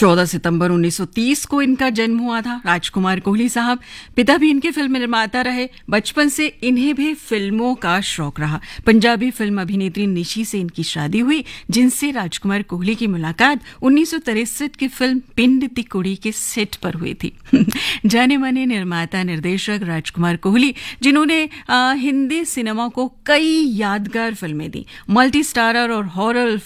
14 सितंबर 1930 को इनका जन्म हुआ था। राजकुमार कोहली साहब, पिता भी इनके फिल्म निर्माता रहे। बचपन से इन्हें भी फिल्मों का शौक रहा। पंजाबी फिल्म अभिनेत्री निशी से इनकी शादी हुई, जिनसे राजकुमार कोहली की मुलाकात 1963 की फिल्म पिंड दी कुड़ी के सेट पर हुई थी। जाने माने निर्माता निर्देशक राजकुमार कोहली, जिन्होंने हिंदी सिनेमा को कई यादगार फिल्में दी, मल्टी स्टारर और हॉरर